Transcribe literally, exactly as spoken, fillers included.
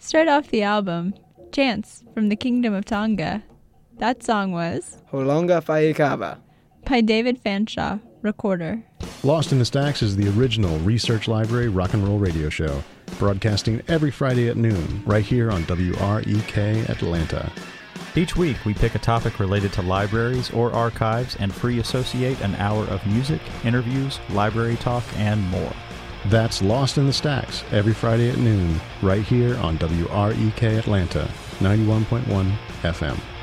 Start off the album, Chants from the Kingdom of Tonga. That song was Holonga Whaikaba by David Fanshawe, recorder. Lost in the Stacks is the original Research Library rock and roll radio show, broadcasting every Friday at noon, right here on W R E K Atlanta. Each week, we pick a topic related to libraries or archives and free associate an hour of music, interviews, library talk, and more. That's Lost in the Stacks, every Friday at noon, right here on W R E K Atlanta, ninety-one point one F M.